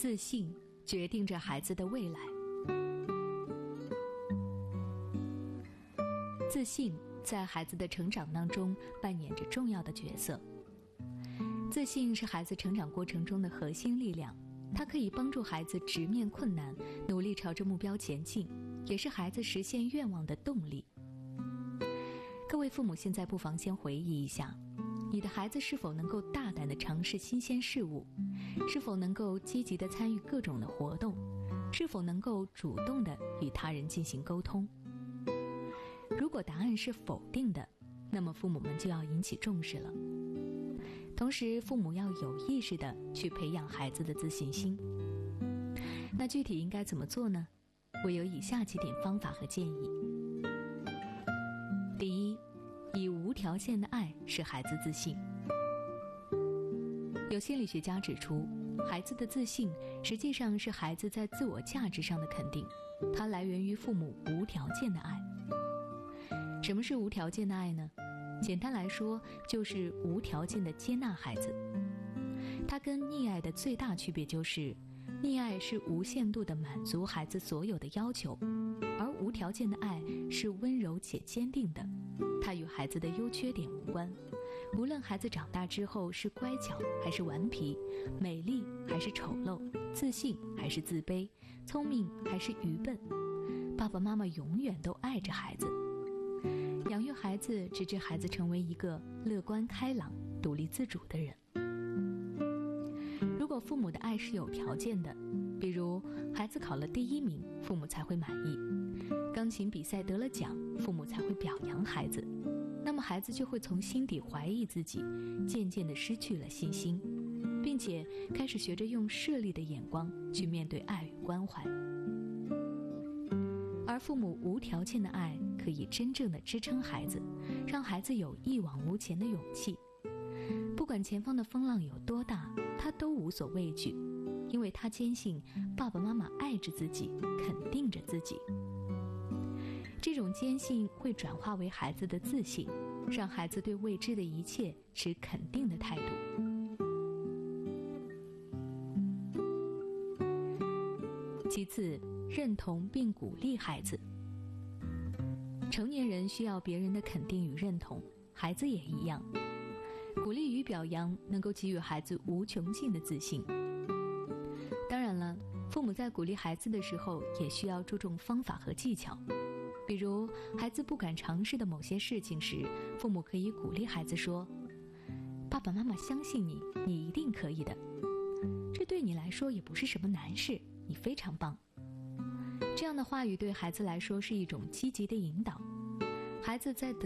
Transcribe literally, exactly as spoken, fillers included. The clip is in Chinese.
自信决定着孩子的未来。自信在孩子的成长当中扮演着重要的角色。自信是孩子成长过程中的核心力量，它可以帮助孩子直面困难，努力朝着目标前进，也是孩子实现愿望的动力。各位父母现在不妨先回忆一下，你的孩子是否能够大胆地尝试新鲜事物，是否能够积极地参与各种的活动，是否能够主动地与他人进行沟通。如果答案是否定的，那么父母们就要引起重视了。同时，父母要有意识地去培养孩子的自信心。那具体应该怎么做呢？我有以下几点方法和建议。第一，以无条件的爱使孩子自信。有心理学家指出，孩子的自信实际上是孩子在自我价值上的肯定，它来源于父母无条件的爱。什么是无条件的爱呢？简单来说，就是无条件的接纳孩子。它跟溺爱的最大区别就是，溺爱是无限度地满足孩子所有的要求，而无条件的爱是温柔且坚定的，它与孩子的优缺点无关。无论孩子长大之后是乖巧还是顽皮，美丽还是丑陋，自信还是自卑，聪明还是愚笨，爸爸妈妈永远都爱着孩子。养育孩子，直至孩子成为一个乐观开朗、独立自主的人。如果父母的爱是有条件的，比如孩子考了第一名，父母才会满意；钢琴比赛得了奖，父母才会表扬孩子，那么孩子就会从心底怀疑自己，渐渐地失去了信心，并且开始学着用势利的眼光去面对爱与关怀。而父母无条件的爱可以真正的支撑孩子，让孩子有一往无前的勇气。不管前方的风浪有多大，他都无所畏惧，因为他坚信爸爸妈妈爱着自己，肯定着自己。这种坚信会转化为孩子的自信，让孩子对未知的一切持肯定的态度。其次，认同并鼓励孩子。成年人需要别人的肯定与认同，孩子也一样。鼓励与表扬能够给予孩子无穷尽的自信。当然了，父母在鼓励孩子的时候也需要注重方法和技巧。比如孩子不敢尝试的某些事情时，父母可以鼓励孩子说：爸爸妈妈相信你，你一定可以的，这对你来说也不是什么难事，你非常棒。这样的话语对孩子来说是一种积极的引导，孩子在得